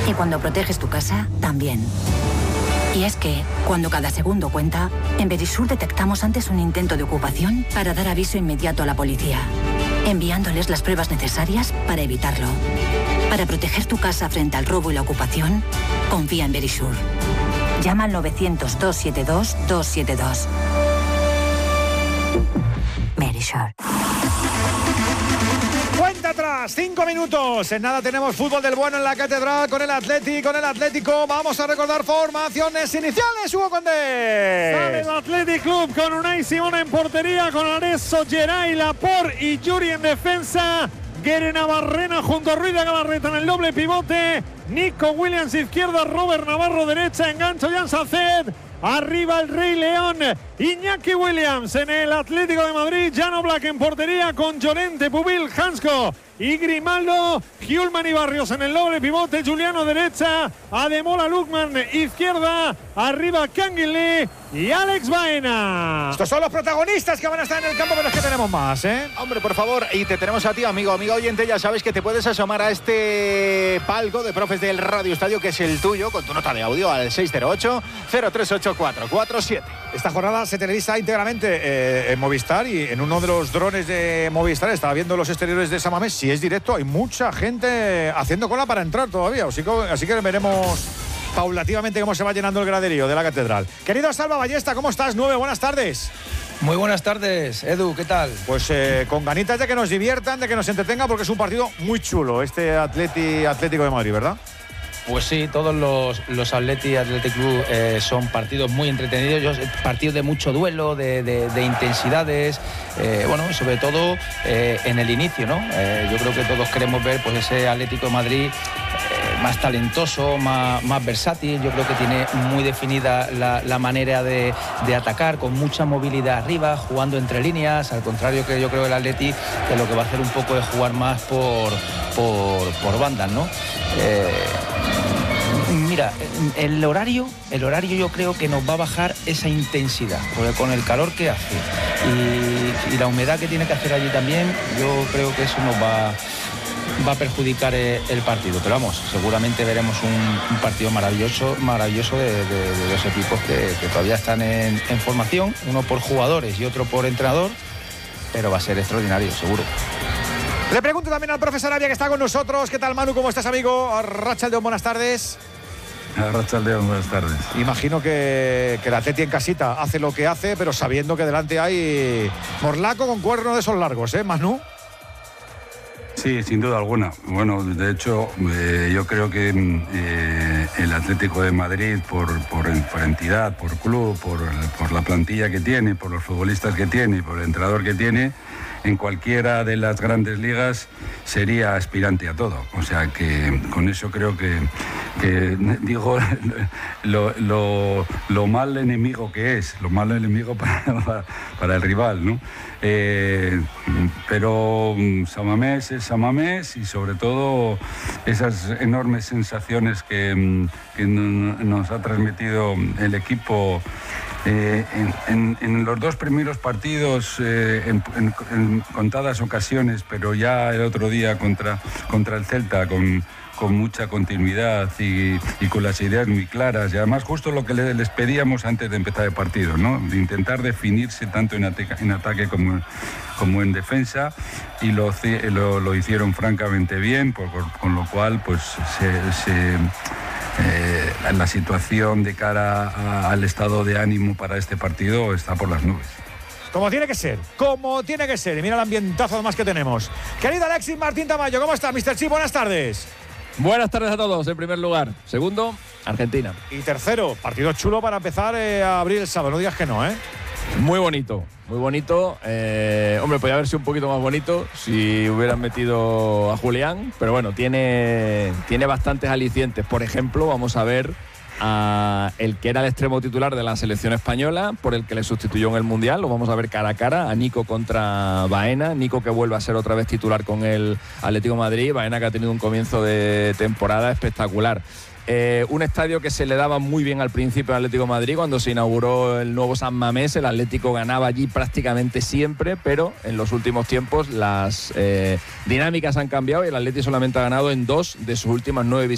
Y cuando proteges tu casa, también. Y es que, cuando cada segundo cuenta, en Verisur detectamos antes un intento de ocupación para dar aviso inmediato a la policía, enviándoles las pruebas necesarias para evitarlo. Para proteger tu casa frente al robo y la ocupación, confía en Verisur. Llama al 900-272-272. Verisur. Cuenta atrás, 5 minutos. En nada tenemos fútbol del bueno en la Catedral con el Atlético. Vamos a recordar formaciones iniciales, Hugo Condé. Sale el Athletic Club con Unai Simón en portería, con Areso, Geray, Laporte y Yuri en defensa. Guere Navarrena junto a Ruiz de Galarreta en el doble pivote. Nico Williams izquierda, Robert Navarro derecha, engancho Jan Saced. Arriba el Rey León, Iñaki Williams en el Atlético de Madrid. Jan Oblak en portería con Llorente, Pubil, Hansko y Grimaldo. Hjulman y Barrios en el doble pivote. Juliano derecha, Ademola Lukman izquierda. Arriba Canguilí y Alex Baena. Estos son los protagonistas que van a estar en el campo, pero es que tenemos más, ¿eh? Hombre, por favor, y te tenemos a ti, amigo oyente. Ya sabes que te puedes asomar a este palco de profes del Radio Estadio, que es el tuyo, con tu nota de audio al 608-038-447. Esta jornada se televisa íntegramente en Movistar, y en uno de los drones de Movistar estaba viendo los exteriores de San Mamés. Si es directo, hay mucha gente haciendo cola para entrar todavía, así que veremos paulativamente cómo se va llenando el graderío de la Catedral. Querido Salva Ballesta, ¿cómo estás? Buenas tardes. Muy buenas tardes, Edu, ¿qué tal? Pues con ganitas de que nos diviertan, de que nos entretengan, porque es un partido muy chulo este Atlético de Madrid, ¿verdad? Pues sí, todos los Athletic Club son partidos muy entretenidos, partidos de mucho duelo, de intensidades, bueno, sobre todo en el inicio, ¿no? Yo creo que todos queremos ver pues ese Atlético de Madrid más talentoso, más versátil. Yo creo que tiene muy definida la manera de atacar, con mucha movilidad arriba, jugando entre líneas, al contrario que yo creo el Atleti, que lo que va a hacer un poco es jugar más por bandas, ¿no? Mira, el horario yo creo que nos va a bajar esa intensidad, porque con el calor que hace y la humedad que tiene que hacer allí también, yo creo que eso nos va a perjudicar el partido. Pero vamos, seguramente veremos un partido maravilloso de dos equipos que todavía están en formación, uno por jugadores y otro por entrenador, pero va a ser extraordinario, seguro. Le pregunto también al profesor Arabia, que está con nosotros. ¿Qué tal, Manu? ¿Cómo estás, amigo? Arrachaldeón, buenas tardes. Arrachaldeón, buenas tardes. Imagino que el Atleti en casita hace lo que hace, pero sabiendo que delante hay morlaco con cuernos de esos largos, ¿eh, Manu? Sí, sin duda alguna. Bueno, de hecho, yo creo que el Atlético de Madrid, por entidad, por club, por la plantilla que tiene, por los futbolistas que tiene, por el entrenador que tiene, en cualquiera de las grandes ligas sería aspirante a todo. O sea que con eso creo que digo lo mal enemigo que es, lo mal enemigo para el rival, ¿no? Pero San Mamés es San Mamés, y sobre todo esas enormes sensaciones que nos ha transmitido el equipo en los dos primeros partidos, en contadas ocasiones, pero ya el otro día contra el Celta con mucha continuidad y con las ideas muy claras, y además justo lo que les pedíamos antes de empezar el partido, ¿no? De intentar definirse tanto en ataque como en defensa, y lo hicieron francamente bien, con lo cual pues la situación de cara al estado de ánimo para este partido está por las nubes. Como tiene que ser. Y mira el ambientazo además que tenemos. Querido Alexis Martín Tamayo, ¿cómo está, Mr. Chip? Buenas tardes. Buenas tardes a todos, en primer lugar. Segundo, Argentina. Y tercero, partido chulo para empezar a abrir el sábado, no digas que no, ¿eh? Muy bonito. Hombre, podría haber sido un poquito más bonito si hubieran metido a Julián, pero bueno, tiene bastantes alicientes. Por ejemplo, vamos a ver a el que era el extremo titular de la selección española, por el que le sustituyó en el Mundial. Lo vamos a ver cara a cara, a Nico contra Baena. Nico, que vuelve a ser otra vez titular con el Atlético de Madrid. Baena, que ha tenido un comienzo de temporada espectacular. Un estadio que se le daba muy bien al principio al Atlético de Madrid. Cuando se inauguró el nuevo San Mamés, el Atlético ganaba allí prácticamente siempre, pero en los últimos tiempos las dinámicas han cambiado y el Atlético solamente ha ganado en 2 de sus últimas 9 visitas